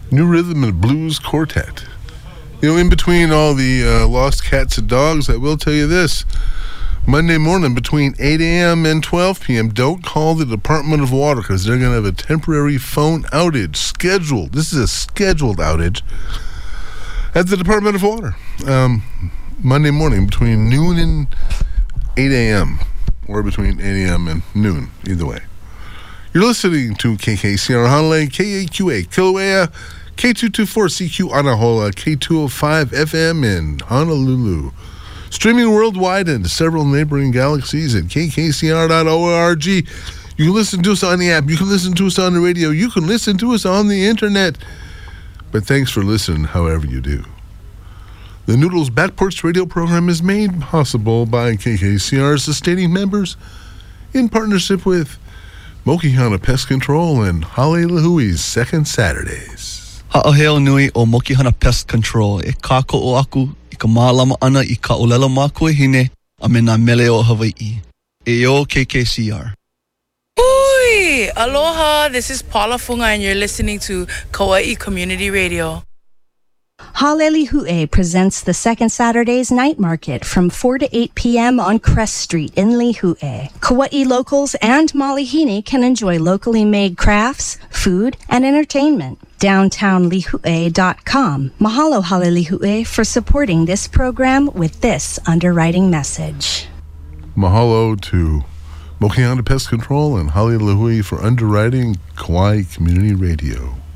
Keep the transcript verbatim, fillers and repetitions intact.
New Rhythm and Blues Quartet. You know, in between all the uh, lost cats and dogs, I will tell you this. Monday morning between eight a.m. and twelve p.m., don't call the Department of Water because they're going to have a temporary phone outage scheduled. This is a scheduled outage at the Department of Water. Um, Monday morning between noon and eight a.m. or between eight a.m. and noon, either way. You're listening to K K C R Honolulu, K A Q A Kilauea, K two twenty-four C Q Anahola, K two oh five F M in Honolulu. Streaming worldwide into several neighboring galaxies at k k c r dot org. You can listen to us on the app. You can listen to us on the radio. You can listen to us on the internet. But thanks for listening however you do. The Noodles Backporch radio program is made possible by K K C R's sustaining members in partnership with Mokihana Pest Control and Hale'Lehui's Second Saturdays. Ha'aheo nui o Mokihana Pest Control. E kako o aku, i ka mālama ana i ka olela mākua hine, a me nā mele o Hawaii. E o K K C R. Ui! Aloha, this is Paula Funga and you're listening to Kauai Community Radio. Hale'Lehue presents the Second Saturday's Night Market from four to eight p.m. on Crest Street in Lihue. Kauai locals and Malihini can enjoy locally made crafts, food, and entertainment. downtown lihue dot com. Mahalo Hale'Lehue for supporting this program with this underwriting message. Mahalo to Mokihana Pest Control and Hale'Lehui for underwriting Kauai Community Radio.